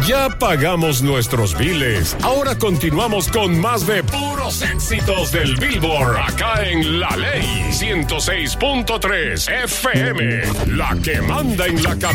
Ya pagamos nuestros biles. Ahora continuamos con más de puros éxitos del Billboard. Acá en La Ley 106.3 FM. La que manda en la capital.